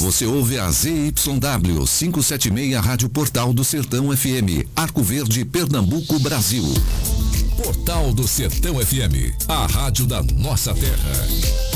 você ouve a ZYW 576 Rádio Portal do Sertão FM, Arco Verde, Pernambuco, Brasil. Portal do Sertão FM, a rádio da nossa terra.